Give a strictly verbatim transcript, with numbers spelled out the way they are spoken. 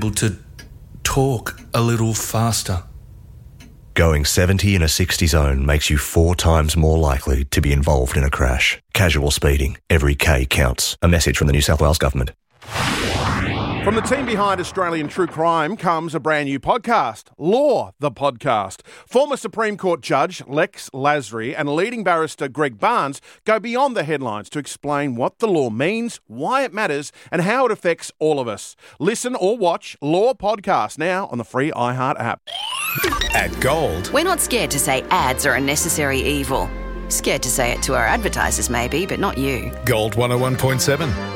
able to talk a little faster. Going seventy in a sixty zone makes you four times more likely to be involved in a crash. Casual speeding. Every K counts. A message from the New South Wales Government. From the team behind Australian True Crime comes a brand new podcast, Law, the Podcast. Former Supreme Court Judge Lex Lasry and leading barrister Greg Barnes go beyond the headlines to explain what the law means, why it matters, and how it affects all of us. Listen or watch Law Podcast now on the free iHeart app. At Gold, we're not scared to say ads are a necessary evil. Scared to say it to our advertisers maybe, but not you. Gold one oh one point seven.